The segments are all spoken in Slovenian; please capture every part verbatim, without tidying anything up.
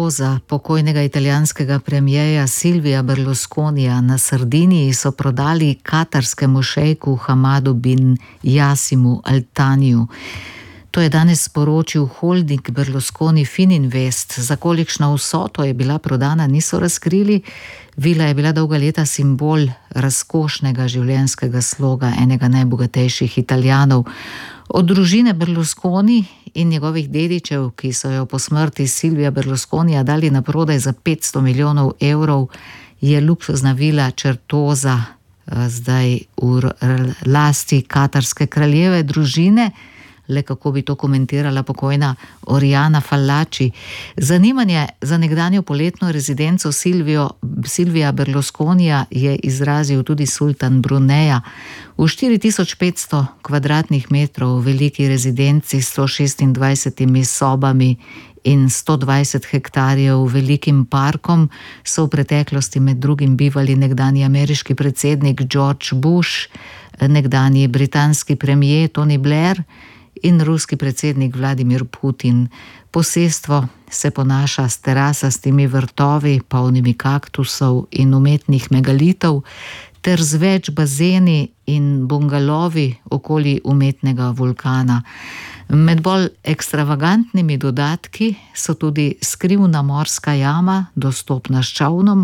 Čertoza, pokojnega italijanskega premijeja Silvija Berlusconija na Sardiniji so prodali katarskemu šejku Hamadu bin Jasimu Al Thaniju. To je danes sporočil holding Berlusconi Fininvest. Za kolikšno vsoto je bila prodana, niso razkrili. Vila je bila dolga leta simbol razkošnega življenjskega sloga enega najbogatejših Italijanov. Od družine Berlusconi in njegovih dedičev, ki so jo po smrti Silvija Berlusconija dali na prodaj za petsto milijonov evrov, je luksuzna vila Čertoza zdaj v lasti katarske kraljeve družine. Le kako bi to komentirala pokojna Oriana Fallaci. Zanimanje za nekdanjo poletno rezidenco Silvio, Silvija Berlusconija je izrazil tudi sultan Bruneja. V štiri tisoč petsto kvadratnih metrov veliki rezidenci s sto šestindvajsetimi sobami in sto dvajset hektarjev velikim parkom so v preteklosti med drugim bivali nekdanji ameriški predsednik George Bush, nekdanji britanski premier Tony Blair in ruski predsednik Vladimir Putin. Posestvo se ponaša s terasastimi vrtovi, polnimi kaktusov in umetnih megalitov, ter z več bazeni in bungalovi okoli umetnega vulkana. Med bolj ekstravagantnimi dodatki so tudi skrivna morska jama, dostopna s čolnom,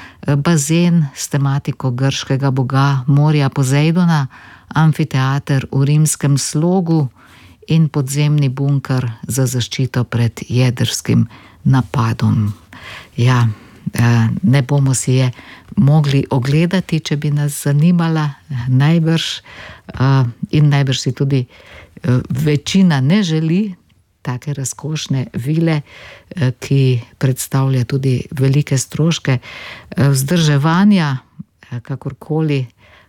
bazen s tematiko grškega boga morja Pozejdona, amfiteater v rimskem slogu in podzemni bunker za zaščito pred jedrskim napadom. Ja, ne bomo si je mogli ogledati, če bi nas zanimala, najbrž, in najbrž si tudi večina ne želi take razkošne vile, ki predstavlja tudi velike stroške vzdrževanja, kakorkoli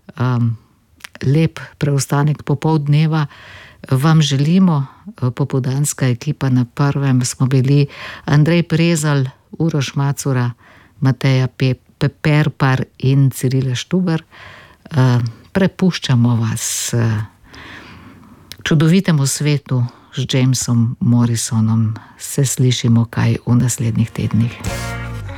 lep preostanek popoldneva vam želimo. Popoldanska ekipa na Prvem smo bili Andrej Prezal, Uroš Macura, Mateja Perpar in Cirila Štuber. Prepuščamo vas čudovitemu svetu z Jamesom Morrisonom. Se slišimo kaj v naslednjih tednih.